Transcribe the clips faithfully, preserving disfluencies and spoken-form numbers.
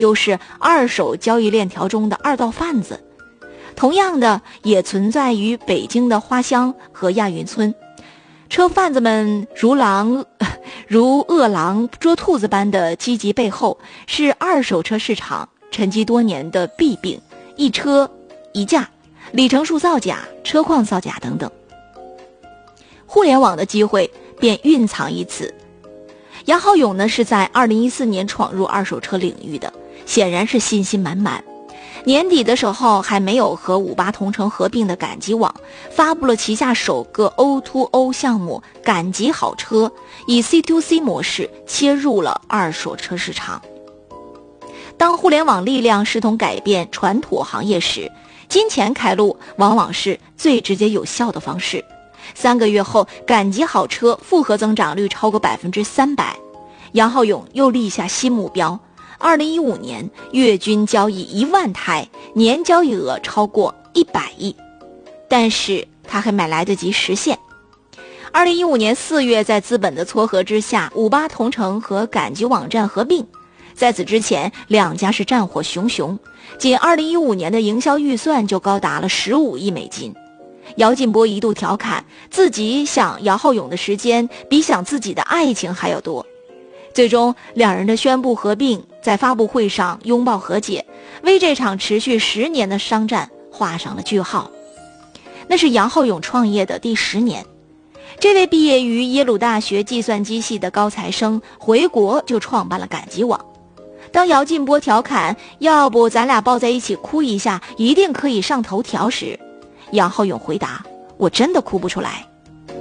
又是二手交易链条中的二道贩子。同样的也存在于北京的花乡和亚运村，车贩子们如狼如饿狼捉兔子般的积极背后，是二手车市场沉积多年的弊病，一车一价，里程数造假，车况造假等等。互联网的机会便蕴藏于此。杨浩勇呢是在二零一四年闯入二手车领域的，显然是信心满满。年底的时候，还没有和五八同城合并的赶集网发布了旗下首个 O to O 项目赶集好车，以 C to C 模式切入了二手车市场。当互联网力量势同改变传统行业时，金钱开路往往是最直接有效的方式。三个月后，赶集好车复合增长率超过百分之三百，杨浩勇又立下新目标。二零一五年月均交易一万台，年交易额超过一百亿，但是他还没来得及实现。二零一五年四月，在资本的撮合之下，五八同城和赶集网站合并。在此之前，两家是战火熊熊，仅二零一五年的营销预算就高达了十五亿美金。姚劲波一度调侃自己想姚浩勇的时间比想自己的爱情还要多。最终两人的宣布合并，在发布会上拥抱和解，为这场持续十年的商战画上了句号。那是杨浩勇创业的第十年。这位毕业于耶鲁大学计算机系的高材生回国就创办了赶集网。当姚劲波调侃要不咱俩抱在一起哭一下，一定可以上头条时，杨浩勇回答：我真的哭不出来。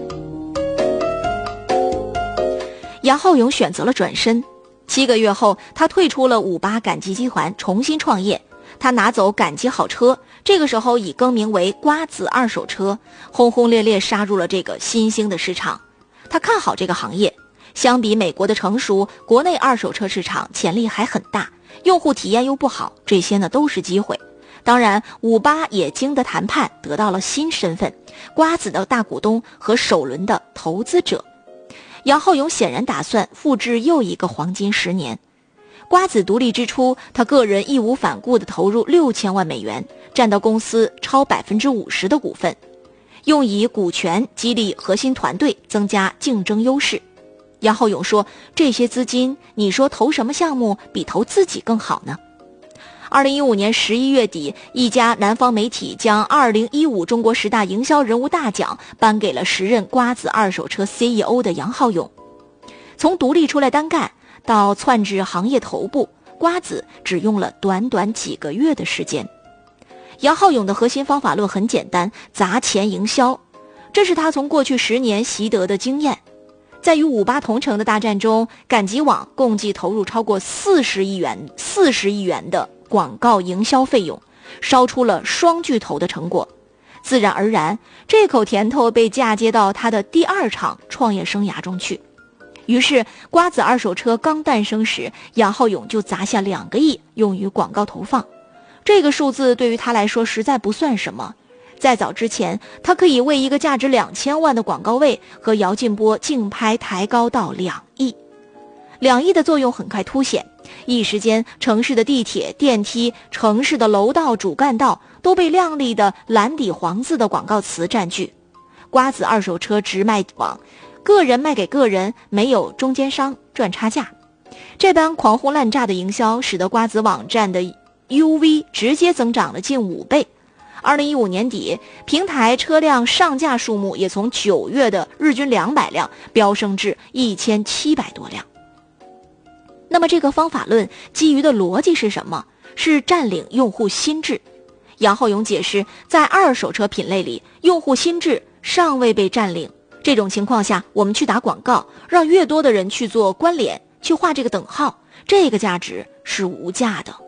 杨浩勇选择了转身，七个月后，他退出了五八赶集集团，重新创业。他拿走赶集好车，这个时候已更名为瓜子二手车，轰轰烈烈杀入了这个新兴的市场。他看好这个行业，相比美国的成熟，国内二手车市场潜力还很大，用户体验又不好，这些呢都是机会。当然，五八也经得谈判，得到了新身份，瓜子的大股东和首轮的投资者。杨浩勇显然打算复制又一个黄金十年。瓜子独立之初，他个人义无反顾地投入六千万美元，占到公司超百分之五十的股份，用以股权激励核心团队，增加竞争优势。杨浩勇说：“这些资金，你说投什么项目比投自己更好呢？”二零一五年十一月底，一家南方媒体将二零一五中国十大营销人物大奖颁给了时任瓜子二手车 C E O 的杨浩勇。从独立出来单干到窜至行业头部，瓜子只用了短短几个月的时间。杨浩勇的核心方法论很简单，砸钱营销，这是他从过去十年习得的经验。在与五八同城的大战中，赶集网共计投入超过四十亿元四十亿元的广告营销费用，烧出了双巨头的成果。自然而然，这口甜头被嫁接到他的第二场创业生涯中去。于是瓜子二手车刚诞生时，杨浩勇就砸下两个亿用于广告投放。这个数字对于他来说实在不算什么，在早之前，他可以为一个价值两千万的广告位和姚劲波竞拍抬高到两亿。两亿的作用很快凸显，一时间城市的地铁、电梯、城市的楼道、主干道都被亮丽的蓝底黄字的广告词占据。瓜子二手车直卖网，个人卖给个人，没有中间商赚差价。这般狂轰滥炸的营销，使得瓜子网站的 U V 直接增长了近五倍。二零一五年底，平台车辆上架数目也从九月的日均两百辆飙升至一千七百多辆。那么这个方法论基于的逻辑是什么？是占领用户心智。杨浩勇解释，在二手车品类里，用户心智尚未被占领，这种情况下，我们去打广告，让越多的人去做关联，去画这个等号，这个价值是无价的。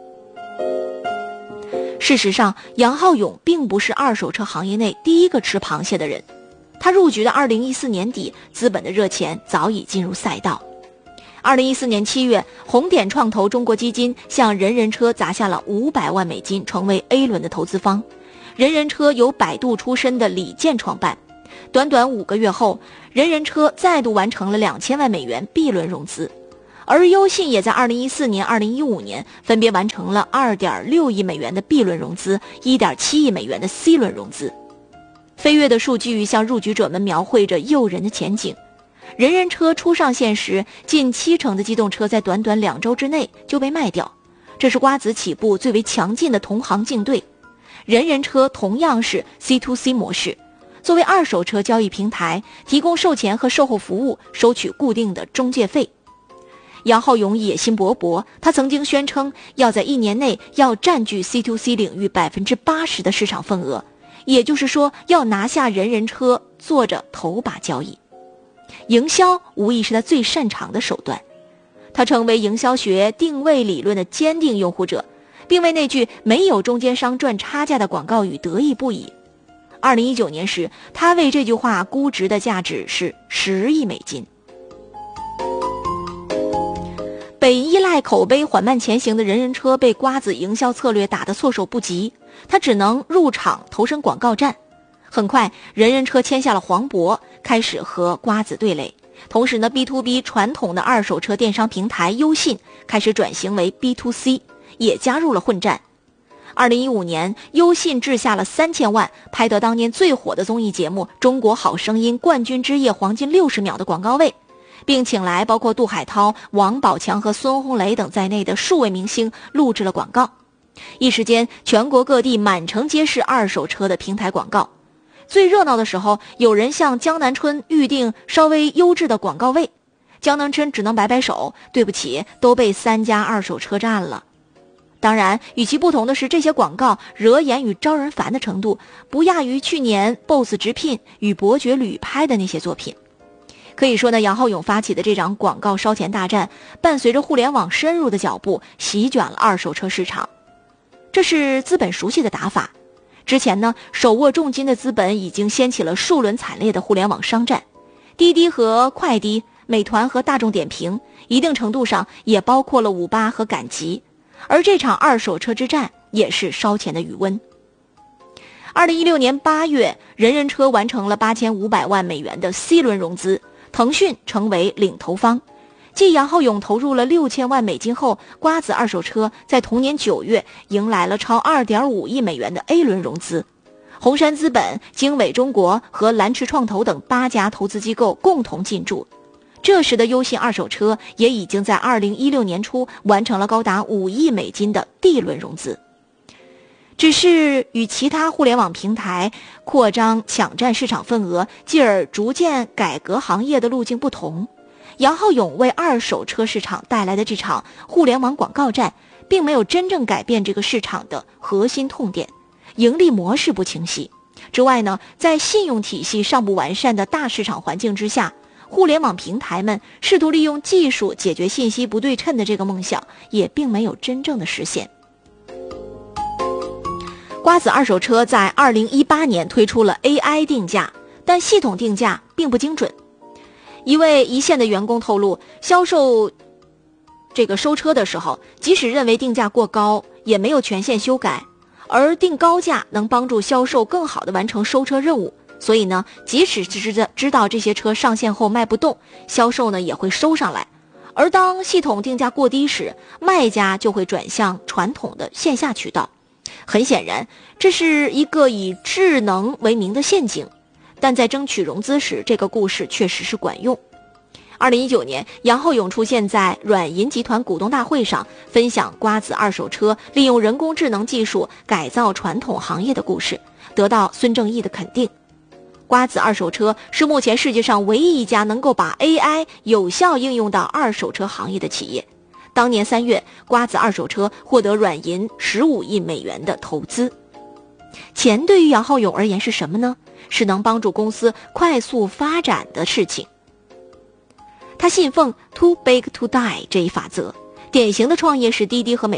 事实上，杨浩勇并不是二手车行业内第一个吃螃蟹的人。他入局的二零一四年底，资本的热钱早已进入赛道。二零一四年七月，红点创投中国基金向人人车砸下了五百万美金，成为 A 轮的投资方。人人车由百度出身的李健创办。短短五个月后，人人车再度完成了两千万美元 B 轮融资。 而优信也在二零一四年、二零一五年分别完成了 二点六亿美元的 B 轮融资、一点七亿美元的 C 轮融资。飞跃的数据向入局者们描绘着诱人的前景。人人车初上线时，近七成的机动车在短短两周之内就被卖掉，这是瓜子起步最为强劲的同行竞对。人人车同样是 C to C 模式，作为二手车交易平台，提供售前和售后服务，收取固定的中介费。杨浩勇野心勃勃，他曾经宣称要在一年内要占据 C to C 领域 百分之八十 的市场份额，也就是说要拿下人人车，做着头把交易。营销无疑是他最擅长的手段，他成为营销学定位理论的坚定拥护者，并为那句没有中间商赚差价的广告语得意不已。二零一九年时，他为这句话估值的价值是十亿美金。本依赖口碑缓慢前行的人人车被瓜子营销策略打得措手不及，他只能入场投身广告战。很快，人人车签下了黄渤，开始和瓜子对垒。同时呢 B to B 传统的二手车电商平台优信开始转型为 B to C， 也加入了混战。二零一五年，优信掷下了三千万，拍得当年最火的综艺节目《中国好声音》冠军之夜黄金六十秒的广告位，并请来包括杜海涛、王宝强和孙红雷等在内的数位明星录制了广告。一时间，全国各地满城皆是二手车的平台广告。最热闹的时候，有人向江南春预定稍微优质的广告位，江南春只能摆摆手，对不起，都被三家二手车占了。当然，与其不同的是，这些广告惹眼与招人烦的程度不亚于去年 B O S S 直聘与伯爵旅拍的那些作品。可以说呢，杨浩勇发起的这场广告烧钱大战，伴随着互联网深入的脚步，席卷了二手车市场。这是资本熟悉的打法。之前呢，手握重金的资本已经掀起了数轮惨烈的互联网商战，滴滴和快滴、美团和大众点评，一定程度上也包括了五八和赶集。而这场二手车之战也是烧钱的余温。二零一六年八月，人人车完成了八千五百万美元的 C 轮融资，腾讯成为领投方。继杨浩勇投入了六千万美金后，瓜子二手车在同年九月迎来了超 二点五亿美元的 A 轮融资。红杉资本、经纬中国和蓝驰创投等八家投资机构共同进驻。这时的优信二手车也已经在二零一六年初完成了高达五亿美金的 D 轮融资。只是与其他互联网平台扩张抢占市场份额，继而逐渐改革行业的路径不同，杨浩勇为二手车市场带来的这场互联网广告战，并没有真正改变这个市场的核心痛点，盈利模式不清晰。之外呢，在信用体系尚不完善的大市场环境之下，互联网平台们试图利用技术解决信息不对称的这个梦想，也并没有真正的实现。瓜子二手车在二零一八年推出了 A I 定价，但系统定价并不精准。一位一线的员工透露，销售这个收车的时候，即使认为定价过高，也没有权限修改，而定高价能帮助销售更好地完成收车任务。所以呢，即使知道知道这些车上线后卖不动，销售呢也会收上来。而当系统定价过低时，卖家就会转向传统的线下渠道。很显然，这是一个以智能为名的陷阱，但在争取融资时，这个故事确实是管用。二零一九年，杨浩勇出现在软银集团股东大会上，分享瓜子二手车利用人工智能技术改造传统行业的故事，得到孙正义的肯定。瓜子二手车是目前世界上唯一一家能够把 A I 有效应用到二手车行业的企业。当年三月，瓜子二手车获得软银十五亿美元的投资。钱对于杨浩勇而言是什么呢？是能帮助公司快速发展的事情。他信奉 too big to die 这一法则，典型的创业是滴滴和美